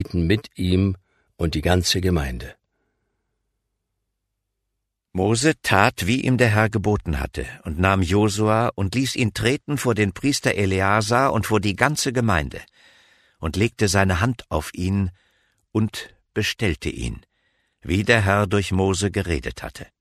beteten mit ihm und die ganze Gemeinde. Mose tat, wie ihm der Herr geboten hatte, und nahm Josua und ließ ihn treten vor den Priester Eleazar und vor die ganze Gemeinde, und legte seine Hand auf ihn und bestellte ihn, wie der Herr durch Mose geredet hatte.